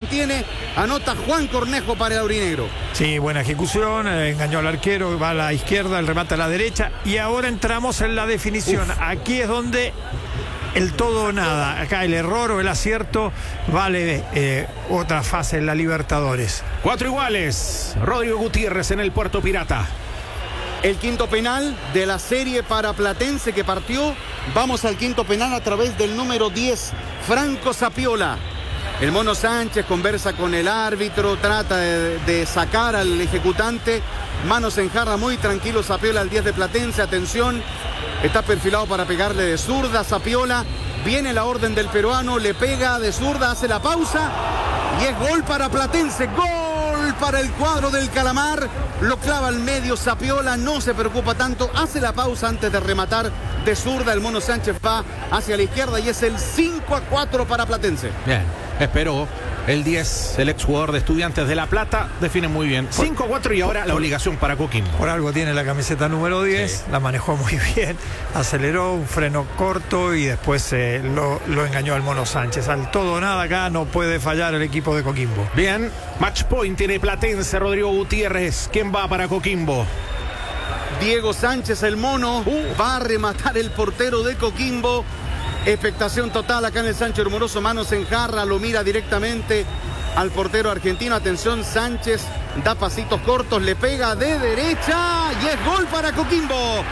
mantiene, anota Juan Cornejo para el aurinegro. Sí, buena ejecución, engañó al arquero, va a la izquierda, el remate a la derecha y ahora entramos en la definición. Aquí es donde el todo o nada, acá el error o el acierto vale otra fase en la Libertadores. 4 iguales, Rodrigo Gutiérrez en el Puerto Pirata. El quinto penal de la serie para Platense que partió. Vamos al quinto penal a través del número 10, Franco Zapiola. El Mono Sánchez conversa con el árbitro, trata de sacar al ejecutante. Manos en jarra, muy tranquilo Zapiola, el 10 de Platense. Atención, está perfilado para pegarle de zurda Zapiola. Viene la orden del peruano, le pega de zurda, hace la pausa. Y es gol para Platense, gol para el cuadro del Calamar. Lo clava al medio Zapiola, no se preocupa tanto, hace la pausa antes de rematar de zurda. El Mono Sánchez va hacia la izquierda y es el 5-4 para Platense. Bien, esperó. El 10, el exjugador de Estudiantes de La Plata, define muy bien. 5-4 y ahora la obligación para Coquimbo. Por algo tiene la camiseta número 10, sí. La manejó muy bien, aceleró, un freno corto y después lo engañó al Mono Sánchez. Al todo o nada acá no puede fallar el equipo de Coquimbo. Bien, match point tiene Platense, Rodrigo Gutiérrez. ¿Quién va para Coquimbo? Diego Sánchez, el Mono, va a rematar el portero de Coquimbo. Expectación total acá en el Sánchez Hermoroso, manos en jarra, lo mira directamente al portero argentino. Atención, Sánchez da pasitos cortos, le pega de derecha y es gol para Coquimbo.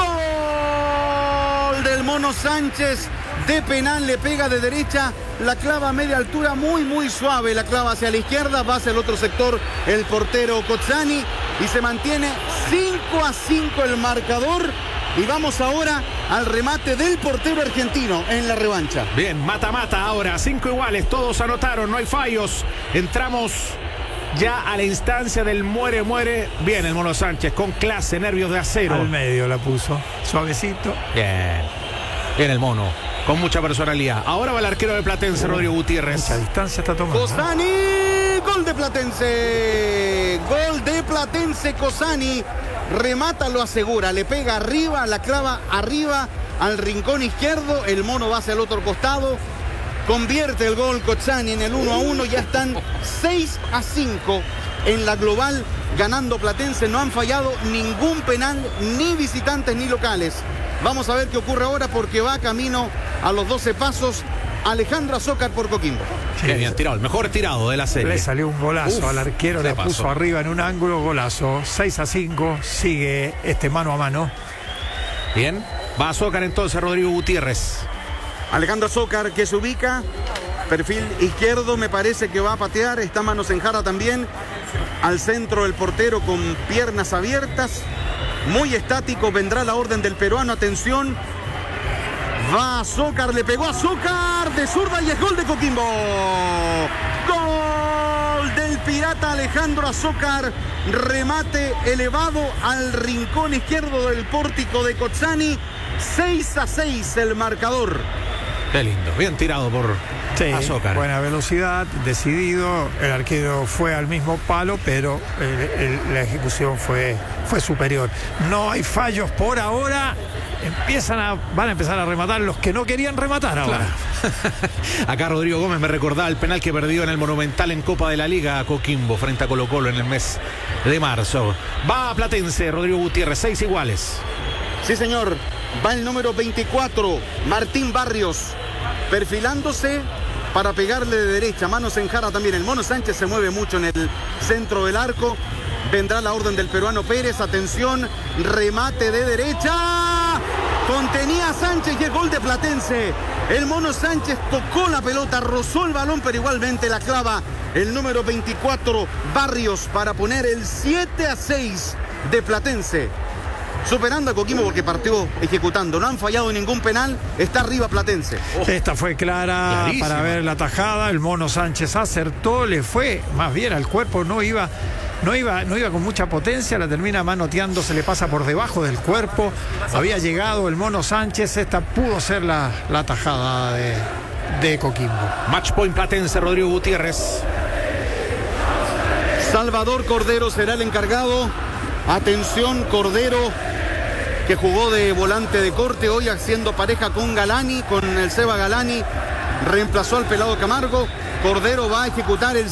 Gol del Mono Sánchez de penal, le pega de derecha, la clava a media altura, muy suave, la clava hacia la izquierda, va hacia el otro sector el portero Cozzani y se mantiene 5-5 el marcador. Y vamos ahora al remate del portero argentino en la revancha. Bien, mata ahora, 5 iguales, todos anotaron, no hay fallos. Entramos ya a la instancia del muere. Bien el Mono Sánchez, con clase, nervios de acero. Al medio la puso, suavecito. Bien el Mono, con mucha personalidad. Ahora va el arquero de Platense, Rodrigo Gutiérrez. Mucha distancia está tomando. Cozzani, gol de Platense. Gol de Platense, Cozzani. Remata, lo asegura, le pega arriba, la clava arriba al rincón izquierdo. El Mono va hacia el otro costado. Convierte el gol Cozzani en el 1-1. Ya están 6-5 en la global, ganando Platense. No han fallado ningún penal, ni visitantes ni locales. Vamos a ver qué ocurre ahora porque va camino a los 12 pasos Alejandro Azócar por Coquimbo. Qué bien tirado, el mejor tirado de la serie. Le salió un golazo al arquero, le puso arriba en un ángulo, golazo. 6-5, sigue este mano a mano. Bien, va Azócar entonces, Rodrigo Gutiérrez. Alejandro Azócar que se ubica, perfil izquierdo, me parece que va a patear, está manos en jarra también. Al centro el portero con piernas abiertas, muy estático, vendrá la orden del peruano, atención. Va Azócar, le pegó a Azócar de zurda y es gol de Coquimbo. Gol del pirata Alejandro Azócar. Remate elevado al rincón izquierdo del pórtico de Cozzani. 6-6 el marcador. Qué lindo, bien tirado por Azócar. Buena velocidad, decidido. El arquero fue al mismo palo, pero la ejecución fue superior. No hay fallos por ahora. Van a empezar a rematar los que no querían rematar ahora. Claro. Acá Rodrigo Gómez me recordaba el penal que perdió en el Monumental en Copa de la Liga a Coquimbo frente a Colo-Colo en el mes de marzo. Va a Platense, Rodrigo Gutiérrez, 6 iguales. Sí, señor. Va el número 24, Martín Barrios, perfilándose para pegarle de derecha, manos en jarra también. El Mono Sánchez se mueve mucho en el centro del arco. Vendrá la orden del peruano Pérez, atención, remate de derecha. Contenía a Sánchez y el gol de Platense. El Mono Sánchez tocó la pelota, rozó el balón, pero igualmente la clava el número 24, Barrios, para poner el 7-6 de Platense. Superando a Coquimbo porque partió ejecutando. No han fallado ningún penal. Está arriba Platense. Esta fue clara, clarísima, para ver la tajada. El Mono Sánchez acertó, le fue más bien al cuerpo. No iba con mucha potencia. La termina manoteando, se le pasa por debajo del cuerpo. Había llegado el Mono Sánchez. Esta pudo ser la tajada de Coquimbo. Match point Platense, Rodrigo Gutiérrez. Salvador Cordero será el encargado. Atención, Cordero, que jugó de volante de corte, hoy haciendo pareja con Galani, con el Seba Galani, reemplazó al pelado Camargo. Cordero va a ejecutar el